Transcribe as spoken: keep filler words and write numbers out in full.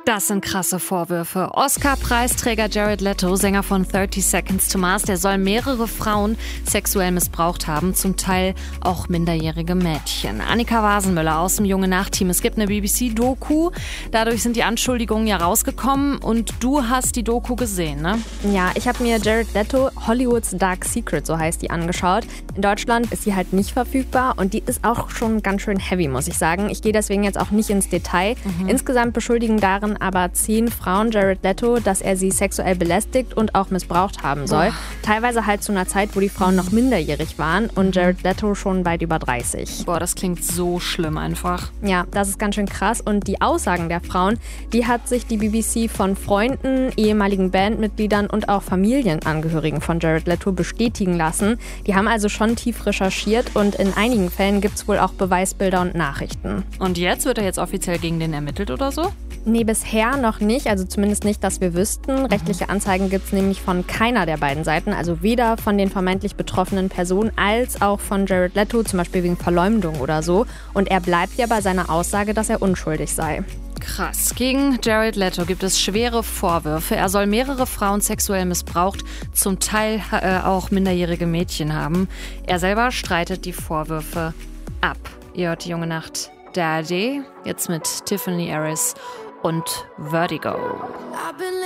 Das sind krasse Vorwürfe. Oscar-Preisträger Jared Leto, Sänger von thirty Seconds to Mars, der soll mehrere Frauen sexuell missbraucht haben, zum Teil auch minderjährige Mädchen. Annika Wasenmüller aus dem Junge-Nacht-Team. Es gibt eine B B C-Doku, dadurch sind die Anschuldigungen ja rausgekommen und du hast die Doku gesehen, ne? Ja, ich habe mir Jared Leto, Hollywoods Dark Secret, so heißt die, angeschaut. In Deutschland ist sie halt nicht verfügbar und die ist auch schon ganz schön heavy, muss ich sagen. Ich gehe deswegen jetzt auch nicht ins Detail. Mhm. Insgesamt beschuldigen darin aber zehn Frauen Jared Leto, dass er sie sexuell belästigt und auch missbraucht haben soll. Boah. Teilweise halt zu einer Zeit, wo die Frauen noch minderjährig waren und Jared Leto schon weit über dreißig. Boah, das klingt so schlimm einfach. Ja, das ist ganz schön krass. Und die Aussagen der Frauen, die hat sich die B B C von Freunden, ehemaligen Bandmitgliedern und auch Familienangehörigen von Jared Leto bestätigen lassen. Die haben also schon tief recherchiert und in einigen Fällen gibt es wohl auch Beweisbilder und Nachrichten. Und jetzt? Wird er jetzt offiziell gegen den ermittelt oder so? Nee, bisher noch nicht, also zumindest nicht, dass wir wüssten. Rechtliche Anzeigen gibt es nämlich von keiner der beiden Seiten, also weder von den vermeintlich betroffenen Personen als auch von Jared Leto, zum Beispiel wegen Verleumdung oder so. Und er bleibt ja bei seiner Aussage, dass er unschuldig sei. Krass. Gegen Jared Leto gibt es schwere Vorwürfe. Er soll mehrere Frauen sexuell missbraucht, zum Teil äh, auch minderjährige Mädchen haben. Er selber streitet die Vorwürfe ab. Ihr hört die Junge Nacht Daddy, jetzt mit Tiffany Harris und Vertigo.